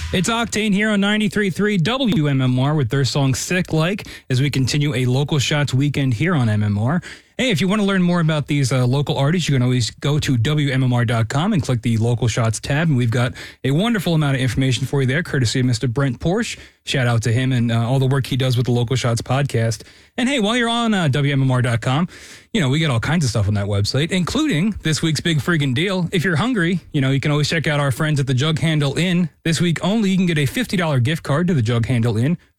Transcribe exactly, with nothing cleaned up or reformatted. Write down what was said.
It's Octane here on ninety-three point three W M M R with their song Sick Like as we continue a Local Shots weekend here on M M R. Hey, if you want to learn more about these uh, local artists, you can always go to W M M R dot com and click the Local Shots tab, and we've got a wonderful amount of information for you there, courtesy of Mister Brent Porsche. Shout out to him and uh, all the work he does with the Local Shots podcast. And hey, while you're on uh, W M M R dot com, you know, we get all kinds of stuff on that website, including this week's big friggin' deal. If you're hungry, you know, you can always check out our friends at the Jug Handle Inn. This week only, you can get a fifty dollars gift card to the Jug Handle Inn